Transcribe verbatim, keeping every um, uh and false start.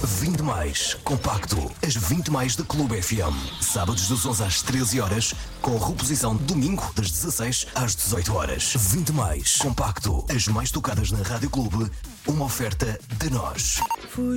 vinte mais compacto. As vinte mais da Clube F M. Sábados das onze às treze horas, com reposição domingo das dezasseis às dezoito horas. vinte mais compacto. As mais tocadas na Rádio Clube. Uma oferta de nós. Fui